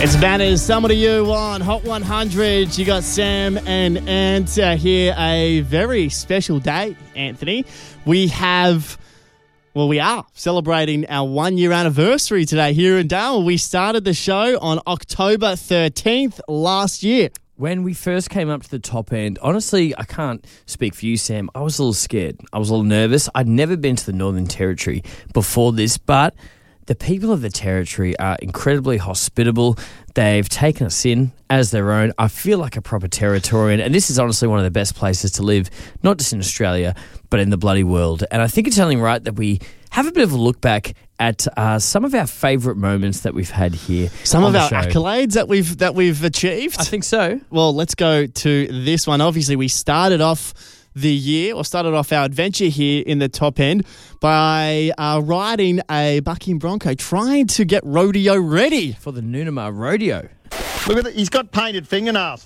It's Banners, Summer to You on Hot 100. You got Sam and Ant here. A very special day, Anthony. We are celebrating our 1 year anniversary today here in Darwin. We started the show on October 13th last year. When we first came up to the top end, honestly, I can't speak for you, Sam. I was a little scared. I was a little nervous. I'd never been to the Northern Territory before this, but the people of the Territory are incredibly hospitable. They've taken us in as their own. I feel like a proper Territorian, and this is honestly one of the best places to live, not just in Australia, but in the bloody world. And I think it's only right that we have a bit of a look back at some of our favourite moments that we've had here. Some of our show. accolades that we've achieved. I think so. Well, let's go to this one. Obviously, we started off our adventure here in the top end by riding a bucking bronco, trying to get rodeo ready. For the Noonamah Rodeo. Look at that, he's got painted fingernails.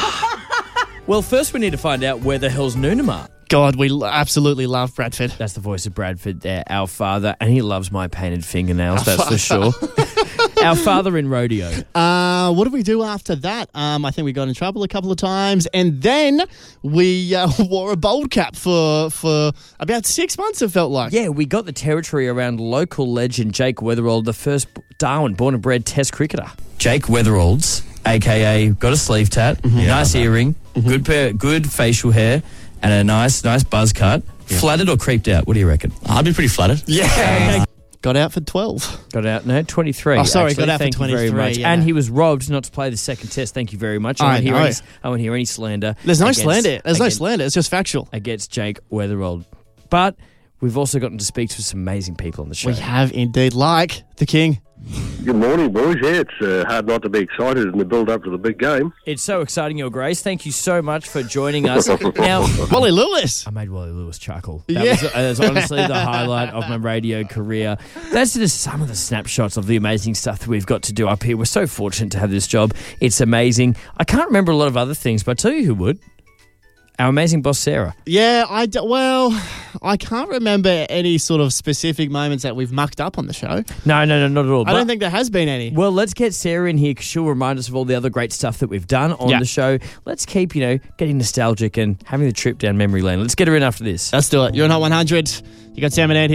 Well, first we need to find out where the hell's Noonamah. God, we absolutely love Bradford. That's the voice of Bradford there, our father, and he loves my painted fingernails, that's for sure. Our father in rodeo. What did we do after that? I think we got in trouble a couple of times, and then we wore a bold cap for about 6 months, it felt like. Yeah, we got the territory around local legend Jake Weatherald, the first Darwin born and bred Test cricketer. Jake Weatherald's, a.k.a. got a sleeve tat, nice earring, good facial hair, and a nice buzz cut. Yeah. Flattered or creeped out? What do you reckon? I'd be pretty flattered. Yeah. Got out for 12. Got out, no, 23. Oh, sorry, actually. got out Thank for 23. You very much. Yeah. And he was robbed not to play the second test. Thank you very much. I won't hear any slander. There's no slander. No slander. It's just factual. Against Jake Weatherald. But we've also gotten to speak to some amazing people on the show. We have indeed, like the King. Good morning, boys. Yeah, it's hard not to be excited in the build-up to the big game. It's so exciting, Your Grace. Thank you so much for joining us. Now, Wally Lewis. I made Wally Lewis chuckle. That was honestly the highlight of my radio career. That's just some of the snapshots of the amazing stuff that we've got to do up here. We're so fortunate to have this job. It's amazing. I can't remember a lot of other things, but I'll tell you who would. Our amazing boss, Sarah. Yeah, I can't remember any sort of specific moments that we've mucked up on the show. No, not at all. I don't think there has been any. Well, let's get Sarah in here because she'll remind us of all the other great stuff that we've done on the show. Let's keep, getting nostalgic and having the trip down memory lane. Let's get her in after this. Let's do it. You're on Hot 100. You got Sam and Ed here.